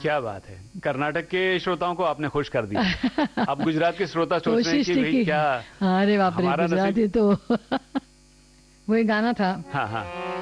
क्या बात है, कर्नाटक के श्रोताओं को आपने खुश कर दिया। अब गुजरात के श्रोता सोच रहे हैं कि भाई क्या अरे बाप रे, हमारा गुजराती नसीब। तो वो एक गाना था। हाँ हाँ।